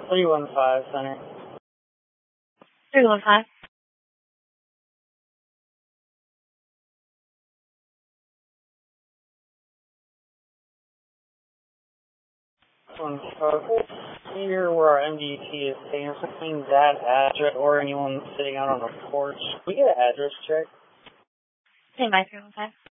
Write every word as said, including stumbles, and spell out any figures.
three one five, Center. three one five. One five. Here where our M D T is staying, something that address or anyone sitting out on the porch. We get an address check. Stand by three one five.